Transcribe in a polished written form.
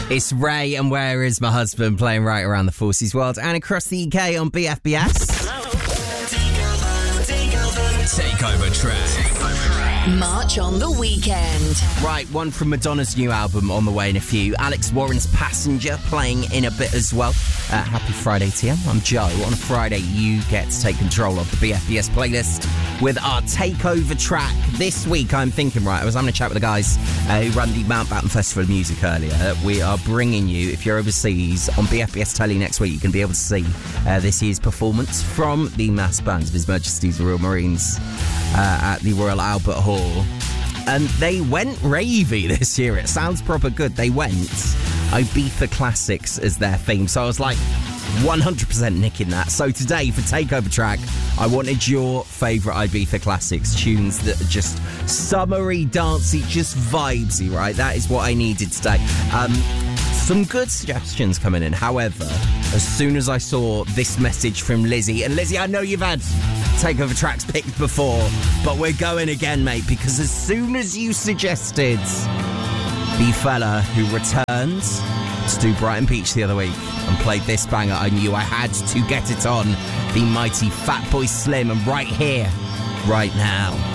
It's Ray and Where Is My Husband playing right around the Forces world and across the UK on BFBS. Takeover track. March on the weekend. Right, one from Madonna's new album on the way in a few. Alex Warren's Passenger playing in a bit as well. Happy Friday to you. I'm Joe. On a Friday, you get to take control of the BFBS playlist with our takeover track. This week, I'm thinking, right, I was having a chat with the guys who run the Mountbatten Festival of Music earlier. We are bringing you, if you're overseas, on BFBS Telly next week, you can be able to see this year's performance from the mass bands of His Majesty's Royal Marines at the Royal Albert Hall. And they went ravey this year. It sounds proper good. They went Ibiza Classics as their theme. So I was like 100% nicking that. So today for Takeover Track, I wanted your favourite Ibiza Classics, tunes that are just summery, dancey, just vibesy, right? That is what I needed today. Some good suggestions coming in. However, as soon as I saw this message from Lizzie, and Lizzie, I know you've had Takeover Tracks picked before, but we're going again, mate, because as soon as you suggested the fella who returned to do Brighton Beach the other week and played this banger, I knew I had to get it on the mighty Fatboy Slim, and right here, right now.